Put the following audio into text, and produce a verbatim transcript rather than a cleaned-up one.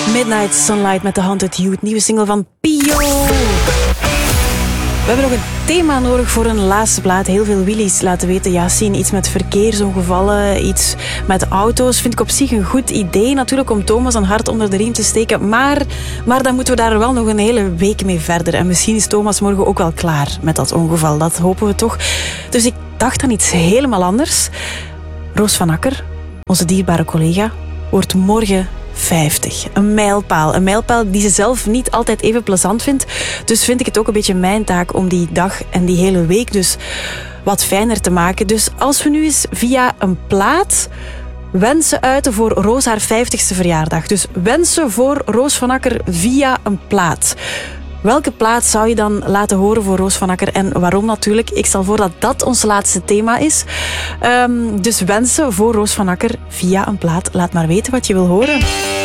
Midnight Sunlight met The Haunted Youth, nieuwe single van Pio. We hebben nog een thema nodig voor een laatste plaat. Heel veel Willys laten weten, ja, zien iets met verkeersongevallen, iets met auto's. Vind ik op zich een goed idee natuurlijk om Thomas een hart onder de riem te steken. Maar, maar dan moeten we daar wel nog een hele week mee verder. En misschien is Thomas morgen ook wel klaar met dat ongeval. Dat hopen we toch. Dus ik dacht aan iets helemaal anders. Roos van Akker, onze dierbare collega, wordt morgen vijftig. Een mijlpaal. Een mijlpaal die ze zelf niet altijd even plezant vindt. Dus vind ik het ook een beetje mijn taak om die dag en die hele week dus wat fijner te maken. Dus als we nu eens via een plaat wensen uiten voor Roos haar vijftigste verjaardag. Dus wensen voor Roos van Akker via een plaat. Welke plaat zou je dan laten horen voor Roos van Akker en waarom natuurlijk? Ik stel voor dat dat ons laatste thema is. Um, dus wensen voor Roos van Akker via een plaat. Laat maar weten wat je wil horen.